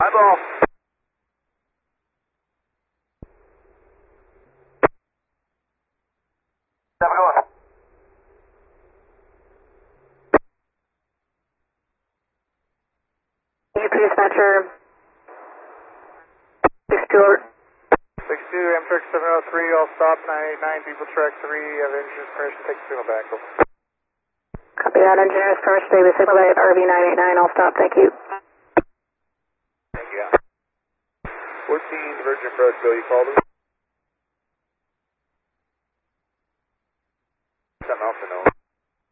Eyeball. Have a good one. UP dispatcher. 62 over. 62, Amtrak 703, all stop, 989, people track 3, have engineer's permission, take the signal back, over. Copy that, engineer's permission, take the signal back, RV 989, all stop, thank you. Thank you. 14, Divergent approach, Bill, you called us?